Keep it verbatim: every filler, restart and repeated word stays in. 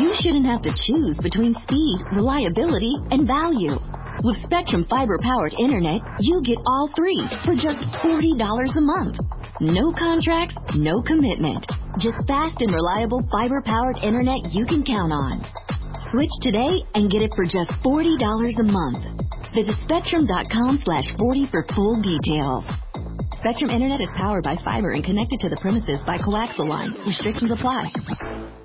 you shouldn't have to choose between speed, reliability, and value. With Spectrum fiber-powered internet, you get all three for just forty dollars a month. No contracts, no commitment. Just fast and reliable fiber-powered internet you can count on. Switch today and get it for just forty dollars a month. Visit Spectrum.com slash 40 for full details. Spectrum Internet is powered by fiber and connected to the premises by coaxial lines. Restrictions apply.